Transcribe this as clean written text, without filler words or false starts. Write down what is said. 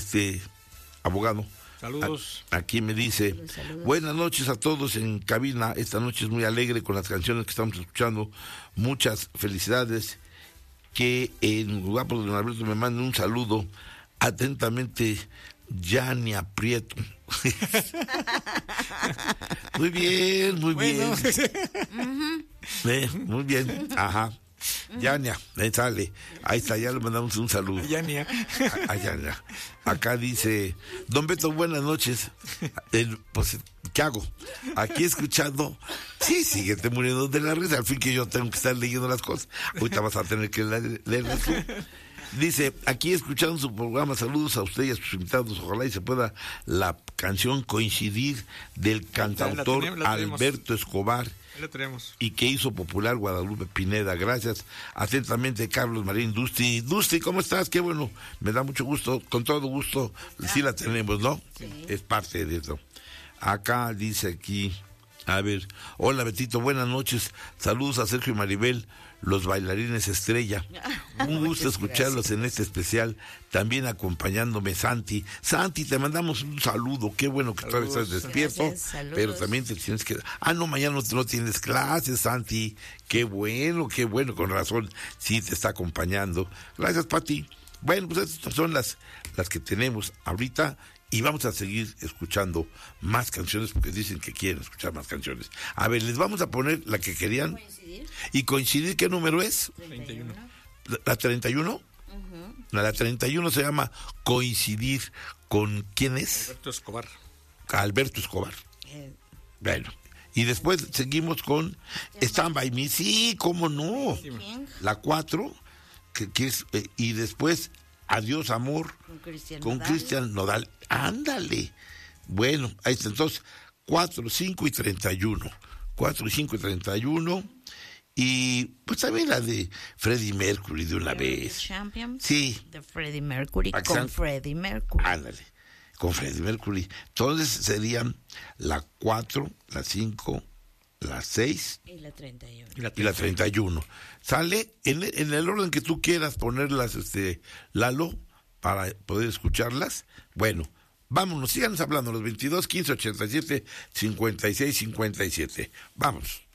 abogado. Saludos. Aquí me dice, Saludos. Buenas noches a todos en cabina. Esta noche es muy alegre con las canciones que estamos escuchando. Muchas felicidades. Que en lugar por don Alberto me mande un saludo. Atentamente, Yania Prieto. Muy bien, muy bien. Muy bien, ajá. Yania, sale. Ahí está, ya le mandamos un saludo. Yania. A Yania. Acá dice, don Beto, buenas noches. Pues, ¿qué hago? Aquí escuchando. Sí, síguete muriendo de la risa. Al fin que yo tengo que estar leyendo las cosas. Ahorita vas a tener que leerlas tú. Dice, aquí escuchando su programa, saludos a usted y a sus invitados. Ojalá y se pueda la canción coincidir del cantautor la tenemos. Alberto Escobar. Ahí lo tenemos. Y que hizo popular Guadalupe Pineda. Gracias. Atentamente, Carlos Marín Dusti. Dusti, ¿cómo estás? Qué bueno. Me da mucho gusto. Con todo gusto. Sí la tenemos, ¿no? Sí. Es parte de eso. Acá dice aquí, a ver, hola Betito, buenas noches. Saludos a Sergio y Maribel, los bailarines estrella. Un gusto escucharlos en este especial. También acompañándome Santi. Santi, te mandamos un saludo. Qué bueno que todavía estás despierto. Gracias, pero también te tienes que... no, mañana no tienes clases, Santi. Qué bueno, con razón. Sí, te está acompañando. Gracias, Pati. Bueno, pues estas son las que tenemos ahorita. Y vamos a seguir escuchando más canciones porque dicen que quieren escuchar más canciones. A ver, les vamos a poner la que querían. ¿Coincidir? ¿Y coincidir qué número es? 31. ¿La 31? Uh-huh. La 31 se llama Coincidir. ¿Con quién es? Alberto Escobar. Alberto Escobar. Bueno. Y después seguimos con Stand By Me. Sí, cómo no. La 4, que es, y después Adiós Amor con Cristian Nodal. Ándale. Bueno, ahí está. Entonces, 4, 5 y 31. 4, 5 y 31. Y pues también la de Freddie Mercury de una vez. Champions. Sí. De Freddie Mercury con Freddie Mercury. Ándale. Con Freddie Mercury. Entonces serían la 4, la 5, la 6 y la 31. Y la 31. Sale en el orden que tú quieras ponerlas, Lalo, para poder escucharlas. Bueno, vámonos, síganos hablando, los 22 15 87 56 57. Vamos.